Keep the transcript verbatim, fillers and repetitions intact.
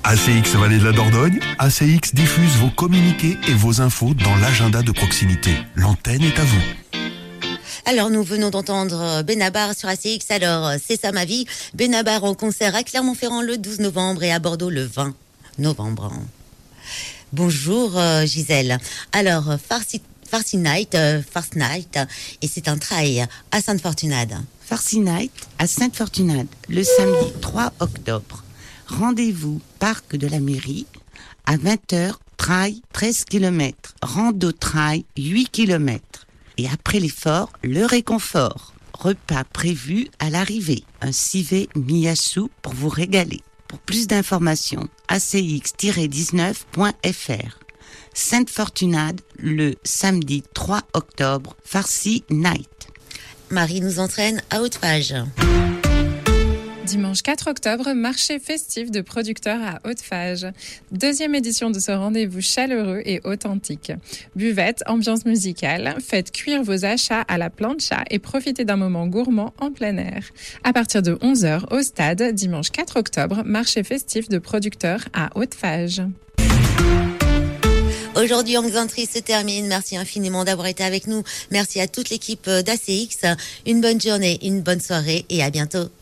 A C X Vallée de la Dordogne, A C X diffuse vos communiqués et vos infos dans l'agenda de proximité. L'antenne est à vous. Alors, nous venons d'entendre Benabar sur A C X. Alors, c'est ça ma vie. Benabar en concert à Clermont-Ferrand le douze novembre et à Bordeaux le vingt novembre. Bonjour euh, Gisèle. Alors, Farsi, Farsi Night, euh, Farce Night, et c'est un trail à Sainte-Fortunade. Farsi Night à Sainte-Fortunade, le samedi trois octobre. Rendez-vous Parc de la Mairie, à vingt heures, trail treize kilomètres, rando trail huit kilomètres. Et après l'effort, le réconfort. Repas prévu à l'arrivée. Un civet miyasu pour vous régaler. Pour plus d'informations, a c x tiret dix-neuf point f r. Sainte-Fortunade, le samedi trois octobre, Farsi Night. Marie nous entraîne à Haute-Fage. Dimanche quatre octobre, marché festif de producteurs à Haute-Fage. Deuxième édition de ce rendez-vous chaleureux et authentique. Buvette, ambiance musicale, faites cuire vos achats à la plancha et profitez d'un moment gourmand en plein air. À partir de onze heures au stade, dimanche quatre octobre, marché festif de producteurs à Haute-Fage. Aujourd'hui, En Xantri se termine. Merci infiniment d'avoir été avec nous. Merci à toute l'équipe d'A C X. Une bonne journée, une bonne soirée et à bientôt.